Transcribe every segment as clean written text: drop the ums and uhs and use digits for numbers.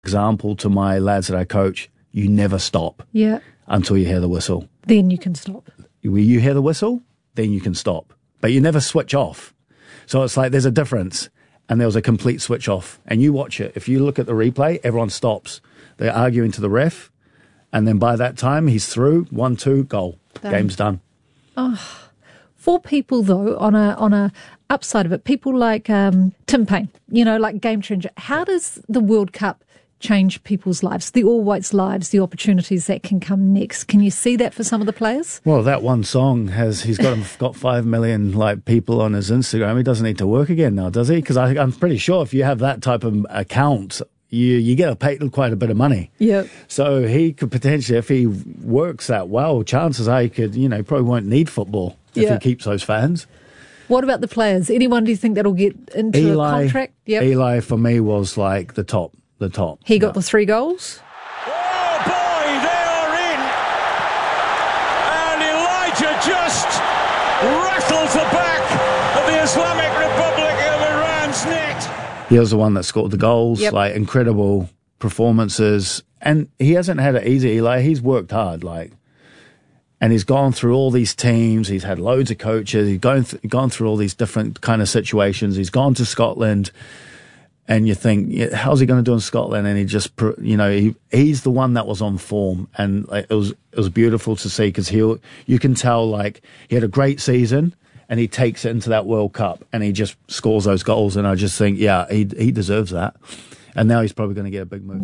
Example to my lads that I coach, you never stop until you hear the whistle. Then you can stop. You hear the whistle, then you can stop. But you never switch off. So it's like there's a difference, and there was a complete switch off. And you watch it. If you look at the replay, everyone stops. They're arguing to the ref, and then by that time, he's through, 1-2, goal. Game's done. Oh, for people, though, on a upside of it, people like Tim Payne, like game changer, how does the World Cup change people's lives, the All Whites' lives, the opportunities that can come next? Can you see that for some of the players? Well, that one song he's got 5 million people on his Instagram. He doesn't need to work again now, does he? Because I'm pretty sure if you have that type of account, you get paid quite a bit of money. Yeah. So he could potentially, if he works that well, chances are he could, probably won't need football if he keeps those fans. What about the players? Anyone do you think that'll get into a contract? Yep. Eli for me was like the top. He got the 3 goals. Oh boy, they are in. And Elijah just rattles the back of the Islamic Republic of Iran's net. He was the one that scored the goals, like incredible performances. And he hasn't had it easy, Eli. He's worked hard, and he's gone through all these teams. He's had loads of coaches. He's gone through all these different kind of situations. He's gone to Scotland. And you think, how's he going to do in Scotland? And he just, he's the one that was on form, and it was beautiful to see because you can tell he had a great season, and he takes it into that World Cup, and he just scores those goals, and I just think, he deserves that, and now he's probably going to get a big move.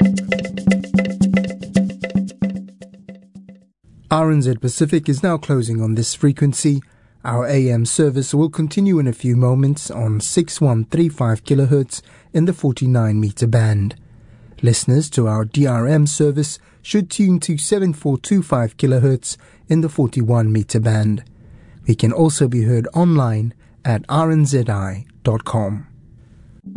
RNZ Pacific is now closing on this frequency. Our AM service will continue in a few moments on 6135 kHz in the 49-meter band. Listeners to our DRM service should tune to 7425 kHz in the 41-meter band. We can also be heard online at rnzi.com.